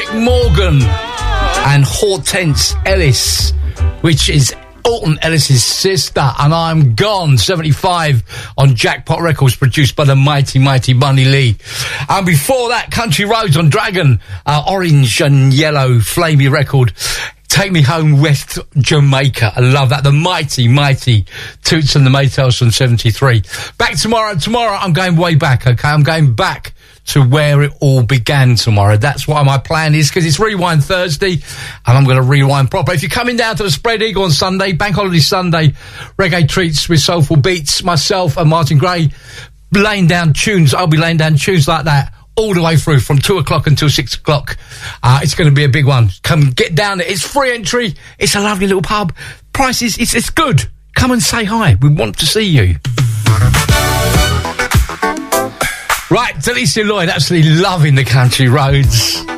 Morgan and Hortense Ellis, which is Alton Ellis's sister, and I'm Gone, 75 on Jackpot Records, produced by the mighty Bunny Lee. And before that, Country Roads on Dragon, orange and yellow flamey record, Take Me Home West Jamaica. I love that. The mighty Toots and the Maytals from 73. Back tomorrow I'm going way back, okay? I'm going back to where it all began tomorrow. That's what my plan is, because it's Rewind Thursday, and I'm going to rewind proper. If you're coming down to the Spread Eagle on Sunday, Bank Holiday Sunday, reggae treats with soulful beats, myself and Martin Gray laying down tunes. I'll be laying down tunes like that all the way through from 2 o'clock until 6 o'clock. It's going to be a big one. Come get down there. It's free entry. It's a lovely little pub. Prices, it's good. Come and say hi. We want to see you. Right, Delicia Lloyd, absolutely loving the Country Roads.